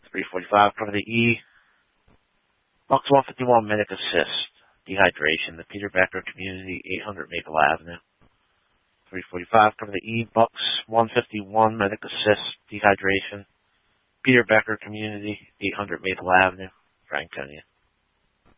345, cover the E. Bucks 151, medic assist. Dehydration. The Peter Becker Community, 800 Maple Avenue. 345, cover the E. Bucks 151, medic assist. Dehydration. Peter Becker Community, 800 Maple Avenue, Franconia.